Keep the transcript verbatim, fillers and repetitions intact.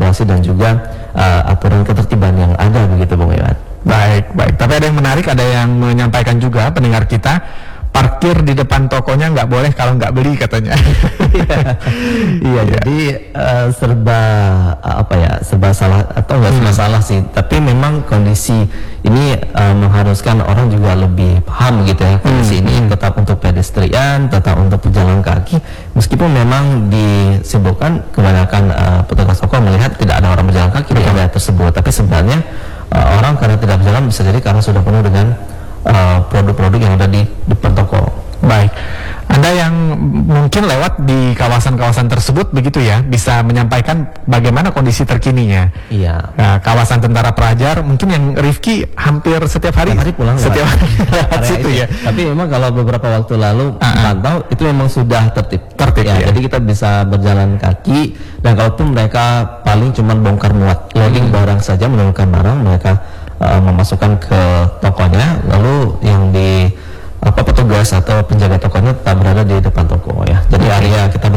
regulasi dan juga uh, aturan ketertiban yang ada begitu Bung Iwan. Baik, baik. Tapi ada yang menarik, ada yang menyampaikan juga pendengar kita, parkir di depan tokonya nggak boleh kalau nggak beli katanya. Iya, jadi uh, serba uh, apa ya, serba salah atau nggak serba Hmm. salah sih. Tapi memang kondisi ini uh, mengharuskan orang juga lebih paham gitu ya. Kondisi Hmm. ini tetap untuk pedestrian, tetap untuk pejalan kaki. Meskipun memang disebutkan kebanyakan uh, petugas toko melihat tidak ada orang berjalan kaki di area tersebut. Tapi sebenarnya uh, orang karena tidak berjalan bisa jadi karena sudah penuh dengan uh, produk-produk yang ada di depan toko. Baik, Anda yang mungkin lewat di kawasan-kawasan tersebut begitu ya, bisa menyampaikan bagaimana kondisi terkininya. Iya. Nah, kawasan Tentara Prajar mungkin yang Rifki hampir setiap hari, Setiap hari pulang setiap lewat. hari lewat Area situ itu. ya. Tapi memang kalau beberapa waktu lalu Uh-uh. pantau itu memang sudah tertib. Tertib, ya, ya. Jadi kita bisa berjalan kaki dan kalaupun mereka paling cuma bongkar muat, loading Hmm. barang saja, menurunkan barang, mereka uh, memasukkan ke tokonya, lalu yang di apa petugas atau penjaga tokonya tetap berada di depan toko ya. Jadi area kita